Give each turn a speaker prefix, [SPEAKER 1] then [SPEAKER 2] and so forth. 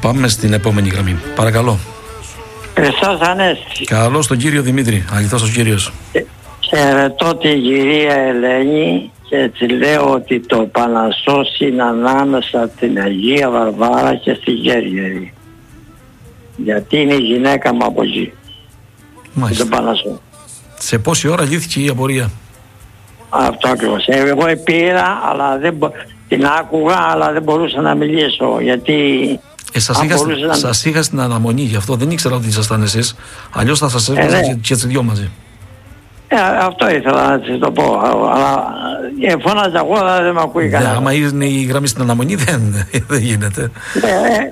[SPEAKER 1] Πάμε στην επόμενη γραμμή. Παρακαλώ.
[SPEAKER 2] Χριστός Ανέστη.
[SPEAKER 1] Καλώς τον κύριο Δημήτρη. Αληθώς ο κύριος.
[SPEAKER 2] Χαιρετώ την κυρία Ελένη και τη λέω ότι το Πανασσός είναι ανάμεσα στην Αγία Βαρβάρα και στη Γέργερη. Γιατί είναι η γυναίκα μου από εκεί.
[SPEAKER 1] Μάλιστα.
[SPEAKER 2] Το Πανασσό.
[SPEAKER 1] Σε πόση ώρα λύθηκε η απορία?
[SPEAKER 2] Αυτό ακριβώς. Εγώ πήρα, αλλά την άκουγα, αλλά δεν μπορούσα να μιλήσω. Γιατί
[SPEAKER 1] σας είχα στην αναμονή, γι' αυτό δεν ήξερα ότι ήσασταν εσείς. Αλλιώς θα σας έβαζα και τις δυο μαζί.
[SPEAKER 2] Αυτό ήθελα να της το πω. Αλλά φώναζα εγώ, δεν με ακούει κανένα.
[SPEAKER 1] Άμα είναι η γραμμή στην αναμονή, δεν γίνεται.